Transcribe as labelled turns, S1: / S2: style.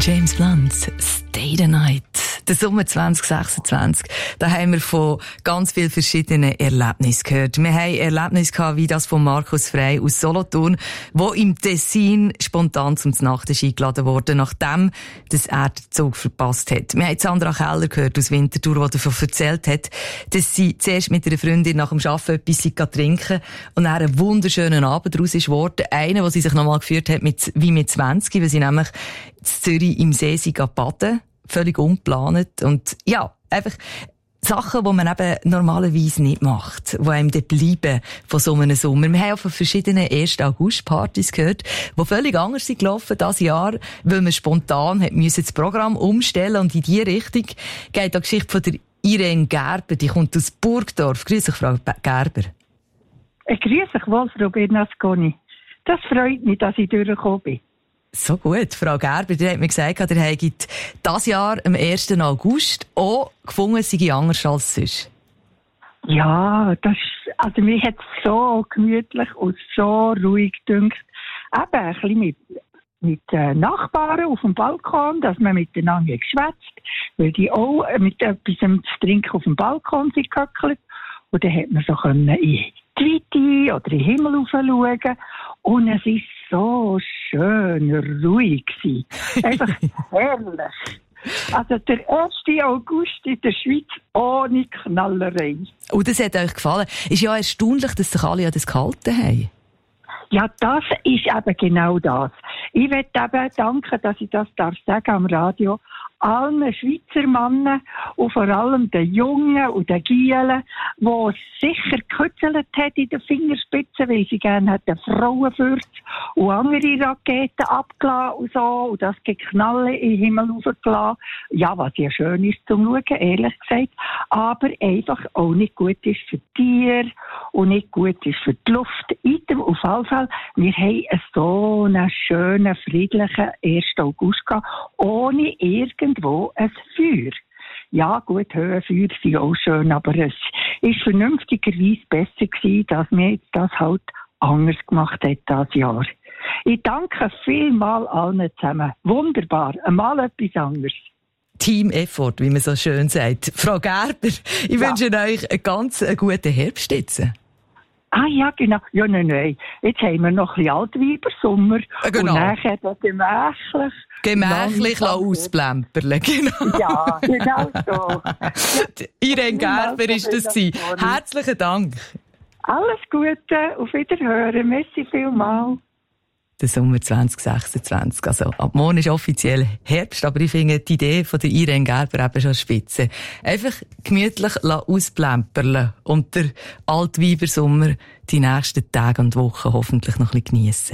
S1: James Blunt, Stay the Night. Der Sommer 2026, da haben wir von ganz vielen verschiedenen Erlebnissen gehört. Wir haben Erlebnisse gehabt, wie das von Markus Frey aus Solothurn, wo im Tessin spontan zum Nacht ist eingeladen wurde, nachdem er den Zug verpasst hat. Wir haben Sandra Keller gehört aus Winterthur, die davon erzählt hat, dass sie zuerst mit einer Freundin nach dem Arbeiten etwas trinken und dann einen wunderschönen Abend daraus ist geworden. Einen, den sie sich nochmal geführt hat wie mit 20, weil sie nämlich in Zürich im See baden, völlig ungeplant. Und ja, einfach Sachen, die man eben normalerweise nicht macht, die einem dann bleiben von so einem Sommer. Wir haben auch von verschiedenen 1. August-Partys gehört, die völlig anders sind gelaufen dieses Jahr, weil man spontan hat müssen das Programm umstellen. Und in diese Richtung geht die Geschichte von der Irene Gerber, die kommt aus Burgdorf. Grüß dich, Frau Gerber.
S2: Grüß dich wohl, Frau Bernasconi. Das freut mich, dass ich durchgekommen bin.
S1: So gut, Frau Gerber, die hat mir gesagt, ihr habt dieses Jahr am 1. August auch gefunden, sei anders als sonst.
S2: Ja, also mir hat es so gemütlich und so ruhig gedünkt. Eben ein bisschen mit Nachbarn auf dem Balkon, dass man miteinander geschwätzt, weil die auch mit etwas zu trinken auf dem Balkon sind gehöckelt. Und dann hat man so in die Weite oder in den Himmel schauen. Und es war so schön ruhig gewesen. Einfach herrlich. Also der 1. August in der Schweiz ohne Knallerei.
S1: Und das hat euch gefallen. Ist ja erstaunlich, dass sich alle an das gehalten haben.
S2: Ja, das ist eben genau das. Ich möchte eben danken, dass ich das sagen am Radio, allen Schweizer Männern und vor allem den Jungen und den Gielen, die sicher gekützelt hat in den Fingerspitzen, weil sie gerne hätten Frauenfürze und andere Raketen abgelassen und so, und das Geknalle in den Himmel raufgelassen. Ja, was ja schön ist zum Schauen, ehrlich gesagt, aber einfach auch nicht gut ist für die Tiere und nicht gut ist für die Luft. Auf jeden Fall, wir haben so einen schönen, friedlichen 1. August gehabt, ohne irgendwo ein Feuer. Ja, gut, Höhenfeuer sind auch schön, aber es ist vernünftigerweise besser gewesen, dass wir jetzt das halt anders gemacht haben dieses Jahr. Ich danke vielmals allen zusammen. Wunderbar, einmal etwas anderes.
S1: Team-Effort, wie man so schön sagt. Frau Gerber, ich wünsche euch einen ganz guten Herbst jetzt.
S2: Ah ja, genau. Ja, nein. Jetzt haben wir noch ein bisschen Altweibersommer.
S1: Genau.
S2: Und nachher
S1: Gemächlich ausplempern, genau.
S2: Ja, genau so.
S1: Irene Gerber ist das gewesen. Herzlichen Dank.
S2: Alles Gute, auf Wiederhören. Merci vielmals.
S1: Der Sommer 2026. Also, ab morgen ist offiziell Herbst, aber ich finde die Idee von der Irene Gerber eben schon spitze. Einfach gemütlich ausplempern und der Altweibersommer die nächsten Tage und Wochen hoffentlich noch ein bisschen geniessen.